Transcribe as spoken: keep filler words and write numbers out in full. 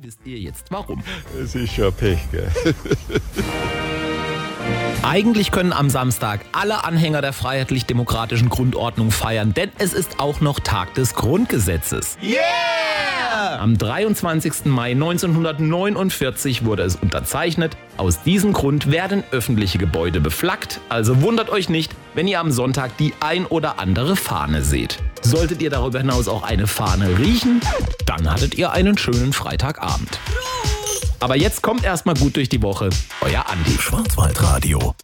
wisst ihr jetzt warum. Es ist schon Pech, gell? Eigentlich können am Samstag alle Anhänger der freiheitlich-demokratischen Grundordnung feiern, denn es ist auch noch Tag des Grundgesetzes. Yeah! Am dreiundzwanzigsten Mai neunzehnhundertneunundvierzig wurde es unterzeichnet. Aus diesem Grund werden öffentliche Gebäude beflaggt, also wundert euch nicht, wenn ihr am Sonntag die ein oder andere Fahne seht. Solltet ihr darüber hinaus auch eine Fahne riechen, dann hattet ihr einen schönen Freitagabend. Aber jetzt kommt erstmal gut durch die Woche. Euer Andi. Schwarzwaldradio.